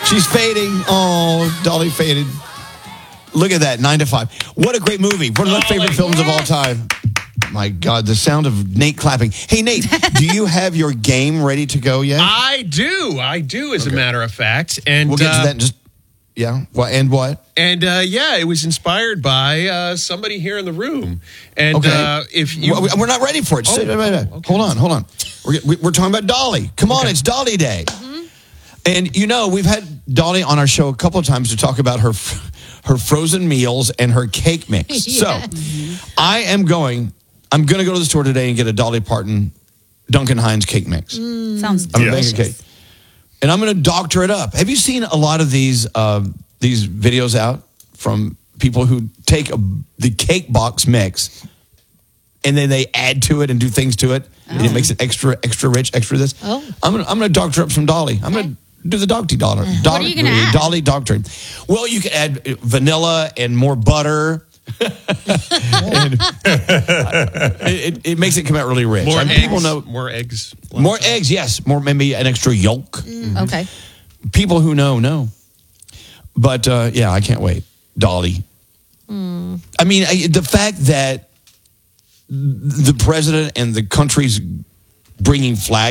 She's fading. Oh, Dolly faded. Look at that, 9 to 5. What a great movie. One of my favorite films of all time. My God, the sound of Nate clapping. Hey, Nate, do you have your game ready to go yet? I do, as a matter of fact. And we'll get to that in just, yeah. What? And what? And yeah, it was inspired by somebody here in the room. And if you... We're not ready for it. Okay. Hold on. We're talking about Dolly. Come on, it's Dolly Day. Mm-hmm. And, you know, we've had Dolly on our show a couple of times to talk about her frozen meals and her cake mix. Yeah. So I'm going to go to the store today and get a Dolly Parton Duncan Hines cake mix. Sounds I'm going to delicious. make a cake. And I'm going to doctor it up. Have you seen a lot of these videos out from people who take the cake box mix and then they add to it and do things to it, and it makes it extra rich, extra this? Oh. I'm going to doctor up some Dolly. I'm going to do the Docty dollar. What are you gonna add? Dolly doctoring. Well, you can add vanilla and more butter. And it makes it come out really rich. More I mean, eggs. people know More eggs. more eggs. Yes, more, maybe an extra yolk. Okay. People who know. But yeah, I can't wait. Dolly. I mean, the fact that the president and the country's bringing flags